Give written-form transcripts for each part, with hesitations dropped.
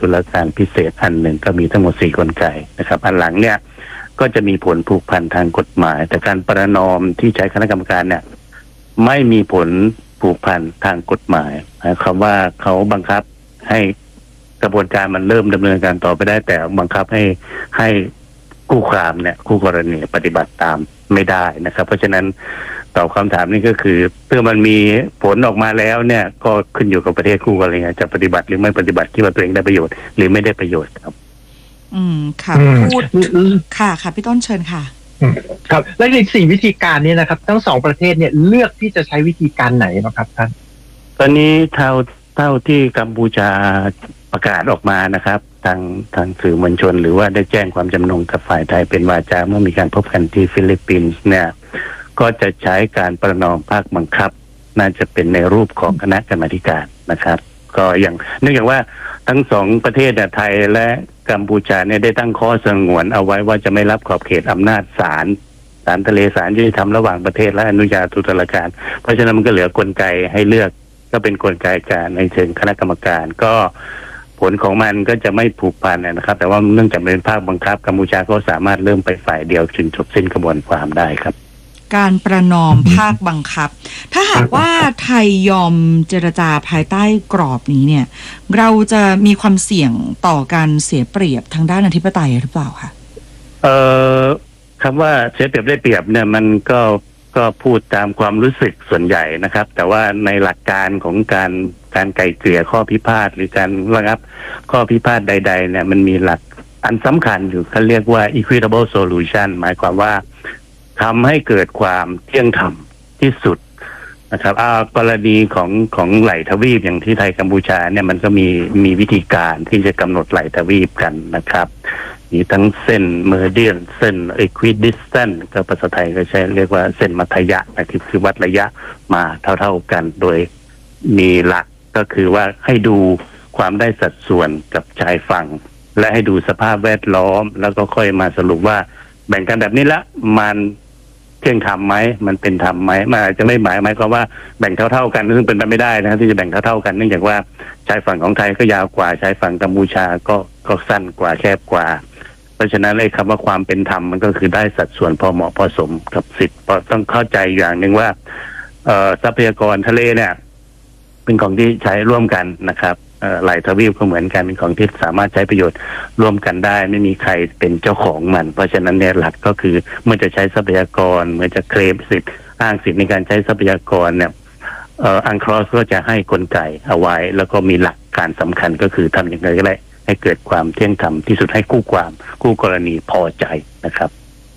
ตุลาการพิเศษอันหนึ่งก็มีทั้งหมด4กลไกนะครับอันหลังเนี่ยก็จะมีผลผูกพันทางกฎหมายแต่การประนอมที่ใช้คณะกรรมการเนี่ยไม่มีผลผูกพันทางกฎหมายหมายความว่าเขาบังคับให้กระบวนการมันเริ่มดำเนินการต่อไปได้แต่บังคับให้คู่ความเนี่ยคู่กรณีปฏิบัติตามไม่ได้นะครับเพราะฉะนั้นตอบคำถามนี้ก็คือเมื่อมันมีผลออกมาแล้วเนี่ยก็ขึ้นอยู่กับประเทศคู่กรณีจะปฏิบัติหรือไม่ปฏิบัติที่ว่าตัวเองได้ประโยชน์หรือไม่ได้ประโยชน์ครับค่ะพูดค่ะพี่ต้นเชิญค่ะครับและใน4วิธีการนี้นะครับทั้ง2ประเทศเนี่ยเลือกที่จะใช้วิธีการไหนนะครับท่านตอนนี้เท่าที่กัมพูชาประกาศออกมานะครับทางสื่อมวลชนหรือว่าได้แจ้งความจำนงกับฝ่ายไทยเป็นวาจาเมื่อมีการพบกันที่ฟิลิปปินส์เนี่ยก็จะใช้การประนอมภาคบังคับน่าจะเป็นในรูปของคณะกรรมาธิการนะครับก็อย่างเนื่องจากว่าทั้ง2ประเทศไทยและกัมพูชาเนี่ยได้ตั้งข้อสงวนเอาไว้ว่าจะไม่รับขอบเขตอำนาจศาลทะเลศาลยุติธรรมระหว่างประเทศและอนุญาโตุลาการเพราะฉะนั้นมันก็เหลือกลไกให้เลือกก็เป็นกลไกการในเชิงคณะกรรมการก็ผลของมันก็จะไม่ผูกพันนะครับแต่ว่าเนื่องจากเป็นภาคบังคับกัมพูชาก็สามารถเริ่มไปฝ่ายเดียวจนจบสิ้นกระบวนความได้ครับการประนอมภาคบังคับถ้าหากว่าไทยยอมเจรจาภายใต้กรอบนี้เนี่ยเราจะมีความเสี่ยงต่อการเสียเปรียบทางด้านอธิปไตยหรือเปล่าคะคำว่าเสียเปรียบได้เปรียบเนี่ยมันก็พูดตามความรู้สึกส่วนใหญ่นะครับแต่ว่าในหลักการของการไกล่เกลี่ยข้อพิพาทหรือการระงับข้อพิพาทใดๆเนี่ยมันมีหลักอันสำคัญอยู่เขาเรียกว่า equitable solution หมายความว่าทำให้เกิดความเที่ยงธรรมที่สุดนะครับกรณีของไหลทวีปอย่างที่ไทยกัมพูชาเนี่ยมันก็มีวิธีการที่จะกำหนดไหลทวีปกันนะครับมีทั้งเส้นเมอร์เดียนเส้น equidistant ก็ภาษาไทยก็ใช้เรียกว่าเส้นมัธยะนะครับคือวัดระยะมาเท่ากันโดยมีหลักก็คือว่าให้ดูความได้สัดส่วนกับชายฝั่งและให้ดูสภาพแวดล้อมแล้วก็ค่อยมาสรุปว่าแบ่งกันแบบนี้ละมันเที่ยงธรรมไหมมันเป็นธรรมไหมมันอาจจะไม่หมายความว่าแบ่งเท่าๆกันซึ่งเป็นไปไม่ได้นะที่จะแบ่งเท่าๆกันเนื่องจากว่าชายฝั่งของไทยก็ยาวกว่าชายฝั่งกัมพูชาก็สั้นกว่าแคบกว่าเพราะฉะนั้นเลยคำว่าความเป็นธรรมมันก็คือได้สัดส่วนพอเหมาะพอสมกับสิทธิ์ต้องเข้าใจอย่างหนึ่งว่าทรัพยากรทะเลเนี่ยเป็นของที่ใช้ร่วมกันนะครับหลายทวีปก็เหมือนกันเป็นของที่สามารถใช้ประโยชน์ร่วมกันได้ไม่มีใครเป็นเจ้าของมันเพราะฉะนั้นเนี่ยหลักก็คือเมื่อจะใช้ทรัพยากรเมื่อจะเคลมสิทธิ์อ้างสิทธิ์ในการใช้ทรัพยากรเนี่ยอังคลอสก็จะให้กลไกเอาไว้แล้วก็มีหลักการสำคัญก็คือทำอย่างไรก็ได้ให้เกิดความเที่ยงธรรมที่สุดให้คู่กรณีพอใจนะครับ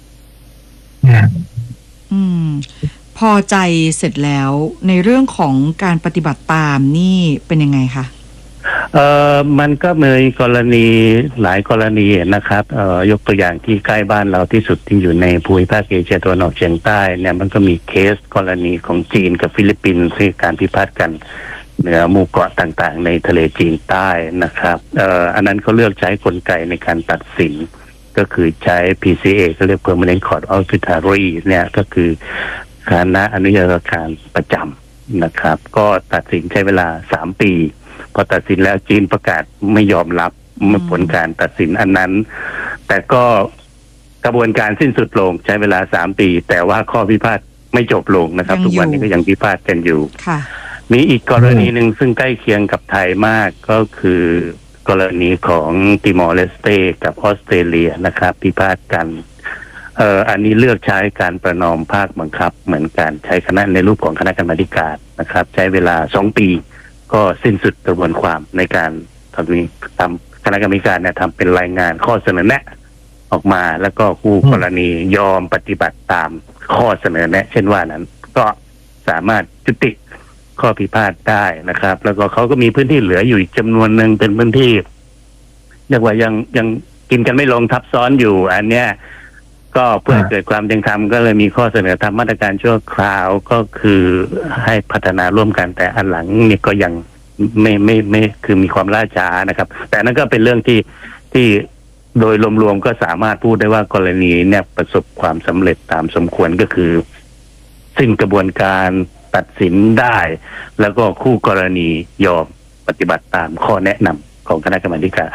พอใจเสร็จแล้วในเรื่องของการปฏิบัติตามนี่เป็นยังไงคะมันก็มีกรณีหลายกรณีนะครับยกตัวอย่างที่ใกล้บ้านเราที่สุดที่อยู่ในภูมิภาคเอเชียตะวันออกเฉียงใต้เนี่ยมันก็มีเคสกรณีของจีนกับฟิลิปปินส์ที่การพิพาทกันเหนือหมู่เกาะต่างๆในทะเลจีนใต้นะครับอันนั้นเขาเลือกใช้กลไกในการตัดสินก็คือใช้ PCA ก็เรียก Permanent Court of Arbitrary เนี่ยก็คือคณะอนุญาโตการประจำนะครับก็ตัดสินใช้เวลา3 ปีพอตัดสินแล้วจีนประกาศไม่ยอมรับผลการตัดสินอันนั้นแต่ก็กระบวนการสิ้นสุดลงใช้เวลา3 ปีแต่ว่าข้อพิพาทไม่จบลงนะครับทุกวันนี้ก็ยังพิพาทกันอยู่มีอีกกรณีหนึ่งซึ่งใกล้เคียงกับไทยมากก็คือกรณีของติมอร์เลสเตกับออสเตรเลียนะครับพิพาทกันอันนี้เลือกใช้การประนอมภาคบังคับเหมือนกันใช้คณะในรูปของคณะกรรมาธิการนะครับใช้เวลา2 ปีก็สิ้นสุดกระบวนความในการทำคณะกรรมการเนี่ยทำเป็นรายงานข้อเสนอแนะออกมาแล้วก็คู่กรณียอมปฏิบัติตามข้อเสนอแนะเช่นว่านั้นก็สามารถยุติข้อพิพาทได้นะครับแล้วก็เขาก็มีพื้นที่เหลืออยู่อีกจำนวนหนึ่งเป็นพื้นที่เรียกว่ายังกินกันไม่ลงทับซ้อนอยู่อันเนี้ยก็เพื่อเกิดความเที่ยงธรรมก็เลยมีข้อเสนอทำมาตรการชั่วคราวก็คือให้พัฒนาร่วมกันแต่อันหลังนี่ก็ยังไม่คือมีความล่าช้านะครับแต่นั่นก็เป็นเรื่องที่โดยรวมๆก็สามารถพูดได้ว่ากรณีเนี่ยประสบความสำเร็จตามสมควรก็คือสิ้นกระบวนการตัดสินได้แล้วก็คู่กรณียอมปฏิบัติตามข้อแนะนำของคณะกรรมาธิการ